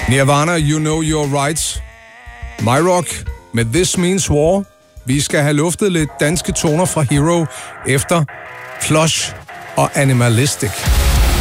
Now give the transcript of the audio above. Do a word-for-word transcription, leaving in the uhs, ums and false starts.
Nirvana, You Know Your Rights. My Rock med This Means War. Vi skal have luftet lidt danske toner fra Hero efter Plush og Animalistic.